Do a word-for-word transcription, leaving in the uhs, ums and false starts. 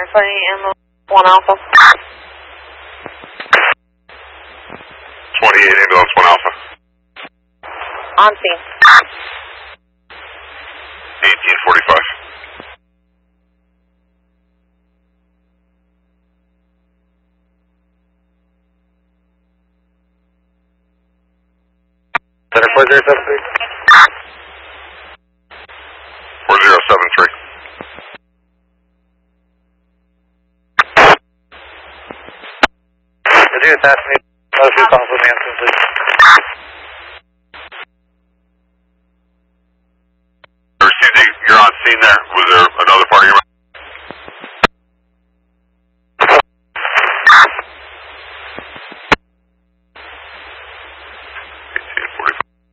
Ammo one Alpha. twenty-eight ambulance one Alpha. On scene. eighteen forty-five. Center four zero seven three. four zero seven three. Did you attach me? Those who call for Manson, please. C D, you're on scene there. Was there